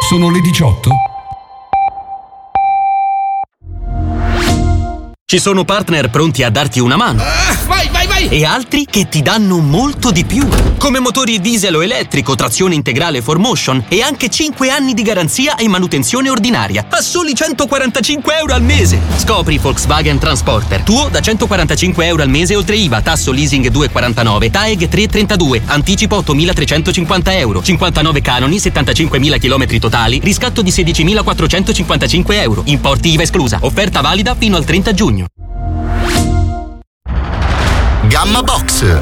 Sono le 18. Ci sono partner pronti a darti una mano. Vai! E altri che ti danno molto di più. Come motori diesel o elettrico, trazione integrale 4Motion e anche 5 anni di garanzia e manutenzione ordinaria a soli 145 euro al mese. Scopri Volkswagen Transporter. Tuo da 145 euro al mese oltre IVA, tasso leasing 2,49, TAEG 3,32, anticipo 8.350 euro, 59 canoni, 75.000 km totali, riscatto di 16.455 euro, importi IVA esclusa. Offerta valida fino al 30 giugno. Gamma Box.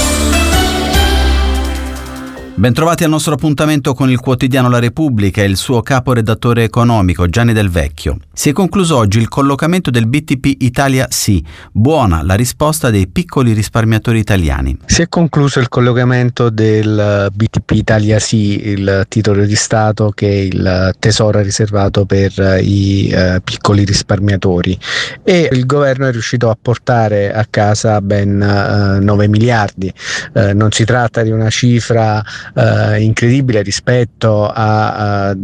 Bentrovati al nostro appuntamento con il quotidiano La Repubblica e il suo caporedattore economico Gianni Del Vecchio. Si è concluso oggi il collocamento del BTP Italia Sì. Buona la risposta dei piccoli risparmiatori italiani. Si è concluso il collocamento del BTP Italia Sì, il titolo di Stato che il Tesoro ha riservato per i piccoli risparmiatori, e il governo è riuscito a portare a casa ben 9 miliardi. Non si tratta di una cifra incredibile rispetto ad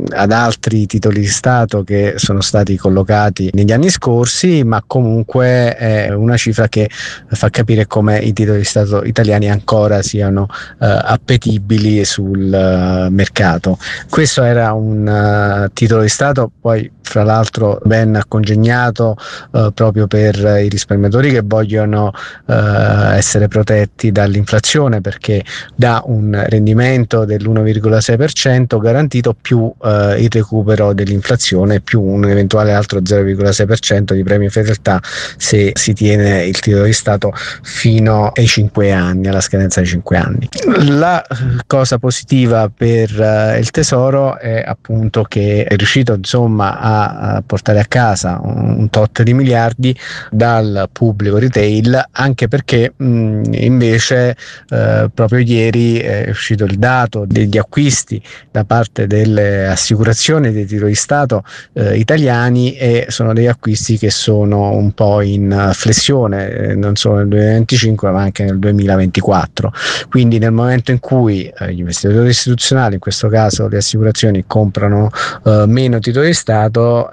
altri titoli di Stato che sono stati collocati negli anni scorsi, ma comunque è una cifra che fa capire come i titoli di Stato italiani ancora siano appetibili sul mercato. Questo era un titolo di Stato poi fra l'altro ben congegnato proprio per i risparmiatori che vogliono essere protetti dall'inflazione, perché dà un rendimento dell'1,6% garantito più il recupero dell'inflazione più un eventuale altro 0,6% di premio fedeltà se si tiene il titolo di Stato fino ai 5 anni, alla scadenza dei 5 anni. La cosa positiva per il Tesoro è appunto che è riuscito insomma a portare a casa un tot di miliardi dal pubblico retail, anche perché invece proprio ieri è uscito il dato degli acquisti da parte delle assicurazioni dei titoli di Stato italiani, e sono degli acquisti che sono un po' in flessione non solo nel 2025 ma anche nel 2024. Quindi nel momento in cui gli investitori istituzionali, in questo caso le assicurazioni, comprano meno titoli di Stato,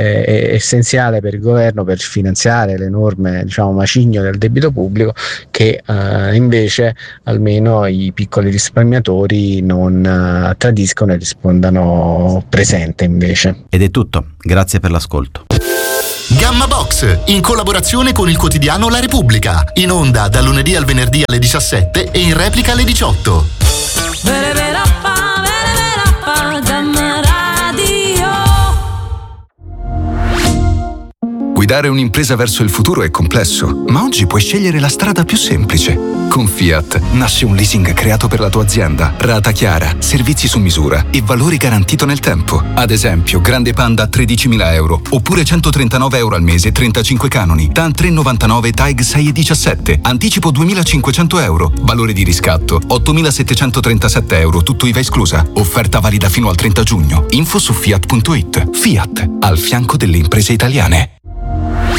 è essenziale per il governo, per finanziare l'enorme macigno del debito pubblico, che invece almeno i piccoli risparmiatori non tradiscono e rispondano presente invece. Ed è tutto, grazie per l'ascolto. Gamma Box, in collaborazione con il quotidiano La Repubblica, in onda dal lunedì al venerdì alle 17 e in replica alle 18. Guidare un'impresa verso il futuro è complesso, ma oggi puoi scegliere la strada più semplice. Con Fiat nasce un leasing creato per la tua azienda, rata chiara, servizi su misura e valori garantito nel tempo. Ad esempio, Grande Panda a 13.000 euro, oppure 139 euro al mese, 35 canoni, TAN 3,99, TAEG 6,17, anticipo 2.500 euro, valore di riscatto 8.737 euro, tutto IVA esclusa. Offerta valida fino al 30 giugno. Info su Fiat.it. Fiat, al fianco delle imprese italiane.